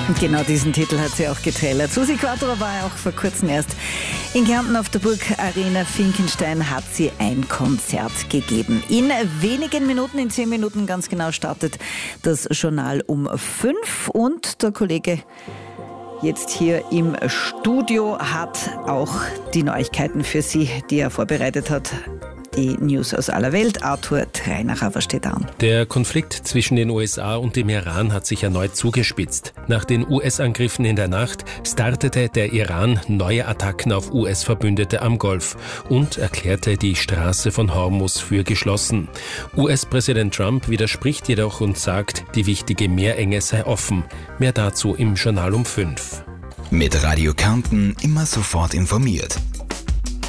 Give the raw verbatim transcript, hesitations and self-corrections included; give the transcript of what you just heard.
Und genau diesen Titel hat sie auch getrailert. Susi Quattro war auch vor kurzem erst in Kärnten auf der Burg Arena Finkenstein, hat sie ein Konzert gegeben. In wenigen Minuten, in zehn Minuten ganz genau, startet das Journal um fünf und der Kollege jetzt hier im Studio hat auch die Neuigkeiten für Sie, die er vorbereitet hat. Die News aus aller Welt. Arthur Treinacher, was steht da an? Der Konflikt zwischen den U S A und dem Iran hat sich erneut zugespitzt. Nach den U S-Angriffen in der Nacht startete der Iran neue Attacken auf U S-Verbündete am Golf und erklärte die Straße von Hormuz für geschlossen. U S-Präsident Trump widerspricht jedoch und sagt, die wichtige Meerenge sei offen. Mehr dazu im Journal um fünf. Mit Radio Kärnten immer sofort informiert.